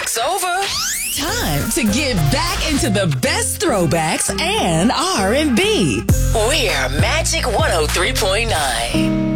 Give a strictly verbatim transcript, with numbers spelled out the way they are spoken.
Talk's over. Time to get back into the best throwbacks and R and B. We're Magic one oh three point nine.